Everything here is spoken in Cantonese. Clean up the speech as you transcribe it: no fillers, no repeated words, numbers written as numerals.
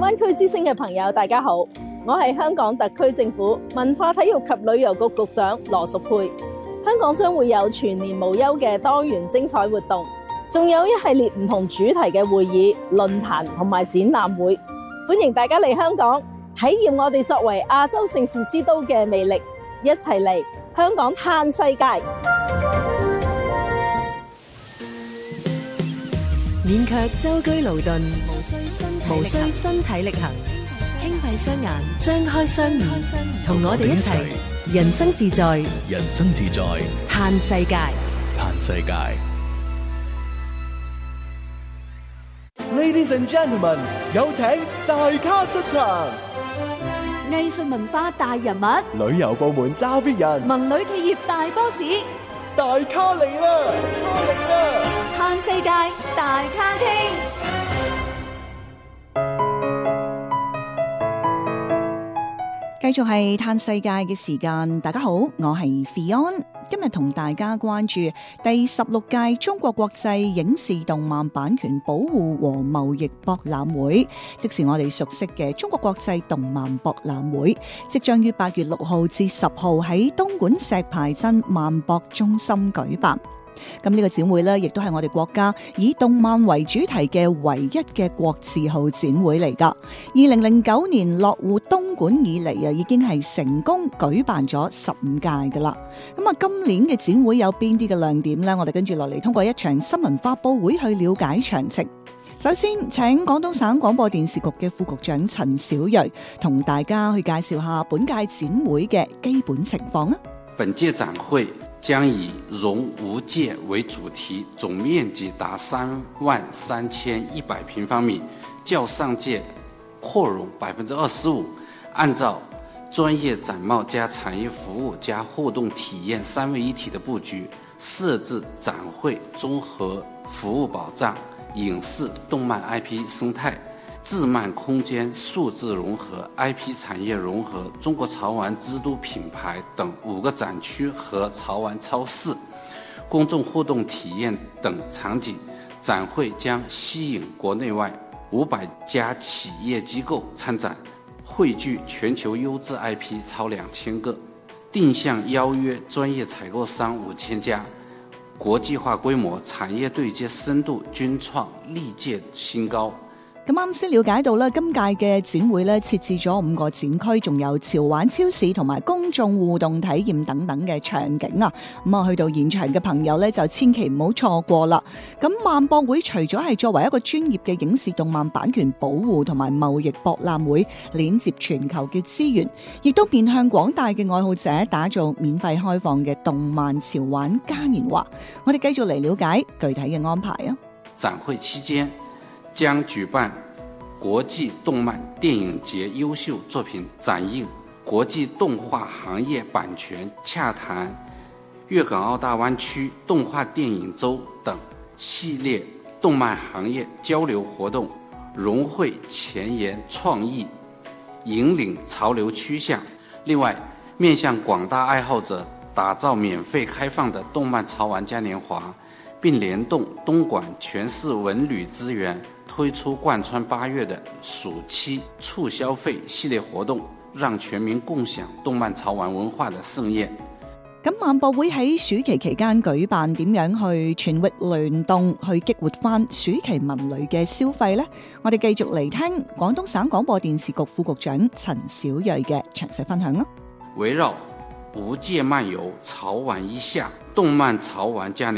灣區之聲嘅朋友，大家好，我係香港特區政府文化體育及旅遊局局長羅淑佩。香港將會有全年無休嘅多元精彩活動，仲有一系列唔同主題嘅會議、論壇同埋展覽會，歡迎大家嚟香港體驗我哋作為亞洲盛事之都嘅魅力，一齊嚟香港嘆世界。 免卻舟車勞頓，無需身體力行，輕閉雙眼，張開雙耳，同我哋一齊人生自在， 人生自在， 嘆世界， 嘆世界。 Ladies and gentlemen， 有請大咖出場。 藝術文化大人物， 旅遊部門揸 fit 人， 文旅企業大 boss， 大咖嚟啦！ 嘆世界大咖傾。 繼續係嘆世界嘅時間，大家好，我係 Fion， 今日同大家關注第16屆中國國際影視動漫版權保護和貿易博覽會，即是我哋熟悉嘅中國國際動漫博覽會，即將於8月6號至10號喺東莞石排鎮萬博中心舉辦。咁呢個展會呢，亦都係我哋國家以動漫為主題嘅唯一嘅國字號展會嚟噶。2009年落戶東莞以嚟啊，已經係成功舉辦咗15屆噶啦。咁啊，今年嘅展會有邊啲嘅亮點呢？我哋跟住落嚟通過一場新聞發佈會去了解詳情。首先，請廣東省廣播電視局嘅副局長陳小睿同大家去介紹下本屆展會嘅基本情況啊。 本屆展會將以融無界為主題，總面積達33100平方米，較上屆擴容25%。按照專業展貿加產業服務加互動體驗三位一體的佈局，設置展會綜合服務保障、影視動漫 IP 生態、自漫空間數字融合、IP 產業融合、中國潮玩之都品牌等5個展區和潮玩超市、公眾互動體驗等場景。展會將吸引國內外500家企業機構參展，匯聚全球優質 IP 超2000個，定向邀約專業採購商5000家，國際化規模、產業對接深度均創歷屆新高。 咁啱先了解到咧，今屆嘅展會咧設置咗5個展區，仲有潮玩超市同埋公眾互動體驗等等嘅場景啊！咁啊，去到現場嘅朋友咧就千祈唔好錯過啦。咁萬博會除咗係作為一個專業嘅影視動漫版權保護同埋貿易博覽會，鏈接全球嘅資源，亦都面向廣大嘅愛好者打造免費開放嘅動漫潮玩嘉年華。我哋繼續嚟了解具體嘅安排啊！ 展會期間將舉辦國際動漫電影節優秀作品展映、國際動畫行業版權洽談、粵港澳大灣區動畫電影周等系列動漫行業交流活動，融匯前沿創意，引領潮流趨向。另外，面向廣大愛好者打造免費開放的動漫潮玩嘉年華，並聯動東莞全市文旅資源，推出貫穿8月的暑期促消費系列活動，讓全民共享動漫潮玩文化的盛宴。 咁萬博會喺暑期期間舉辦，點樣去全域聯動去激活翻暑期文旅嘅消費呢？我哋繼續嚟聽廣東省廣播電視局副局長陳小睿嘅詳細分享啊！ 圍繞無界漫遊潮玩一下動漫潮玩嘉年